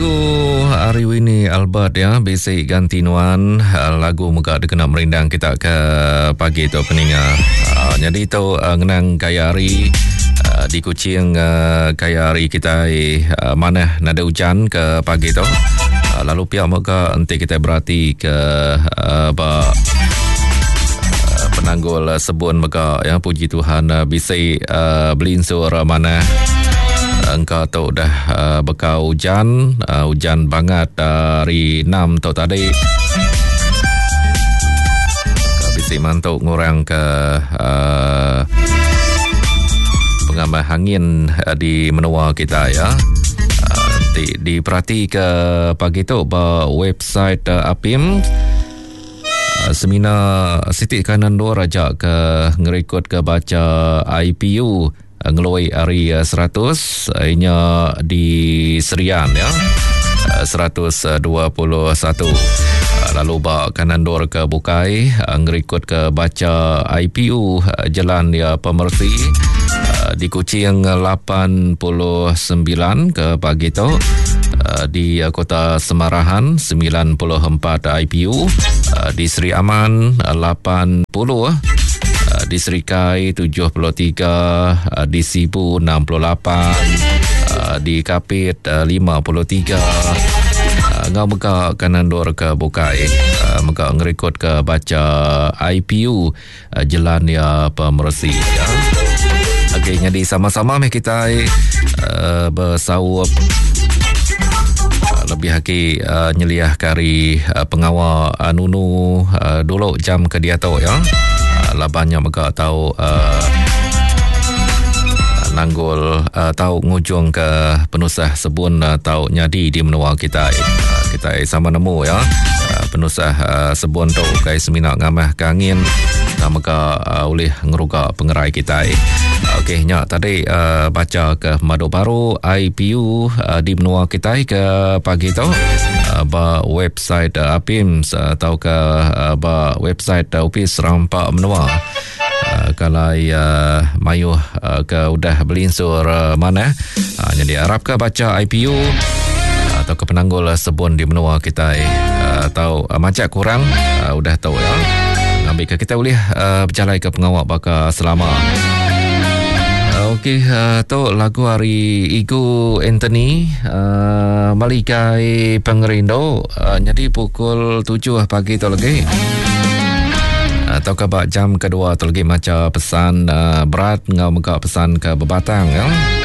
lagu hari ini Albert ya, basic ganti nuan lagu muka dia kena merindang kita ke pagi tu peninga. Jadi tu ngenang kaya hari di Kuching kaya hari kita mana nada hujan ke pagi tu. Lalu pihak muka nanti kita berarti ke penanggul sebun muka yang puji Tuhan bisa belinsur mana. Engkau tu dah bekau hujan banget dari 6 tu tadi. Bisa mantuk ngurang ke pengambil angin di menua kita ya. Diperhati ke pagi tu website APIM seminar Siti Kanan Dua Raja ke ngerekod ke baca IPU ngeloi hari 100 inya di Serian ya 121. Lalu bak kanan dor ke Bukai ngerekod ke baca IPU jalan ya Pemersi di Kuching 89 ke pagi tu. Di Kota Semarahan 94 IPU, di Seri Aman 80, di Serikai 73, di Sibu 68, di Kapit 53. Ngau meka kanan dor ke Bukai meka ngerekod ke baca IPU jalan ya Pemersi ya. Okey, jadi sama-sama kita bersawap lebih haki nyeliah kari pengawal Nunu dulu jam ke dia tahu ya. Labanya mereka tahu nanggul tahu ngujung ke penusah sebun tahu nyadi di menua kita. Kita sama nemu ya penusah sebun tu kai seminak ngamah ke angin mereka boleh ngeruga pengerai kita. Okey, nyak tadi baca ke Madu Baru IPU di menua kita ke pagi tu website APIM atau ke website Opis Rampak Menua. Kalau mayuh ke udah belinsur mana jadi harap ke baca IPU atau ke penanggul sebun di menua kita tahu macam kurang udah tahu ya. Ambil ke kita boleh berjalan ke pengawal bakal selama. Okey, tu lagu hari Igu Anthony Malikai Pengerindo jadi pukul 7 pagi tu lagi. Atau ke jam kedua tu lagi macam pesan berat ngau muka pesan ke Bebatang ya.